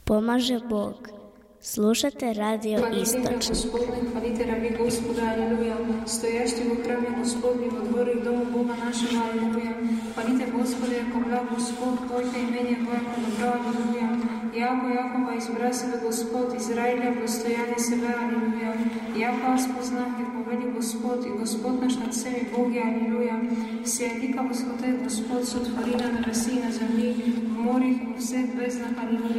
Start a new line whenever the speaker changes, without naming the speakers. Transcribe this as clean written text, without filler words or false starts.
pomaže Bog. Slušate Radio Istočni.
Gospodine, hvalite rabi Gospoda, aleluja. Stojašći u hrame Gospodnji, u dvoru i domu Boga našega, aleluja. Hvalite Gospode, jako blag Gospod, pojte imenje Bojko dobro, aleluja. Jako Jakova izbra sebe Gospod, Izraelja dostojanje sebe, aleluja. Jako vas poznah je poveli Gospod i Gospod naš nad vsemi Bogi, aleluja. Sjedika Gospode, Gospod sotvorina na nebesi i na zemlji, v morih in vseh beznah, aleluja.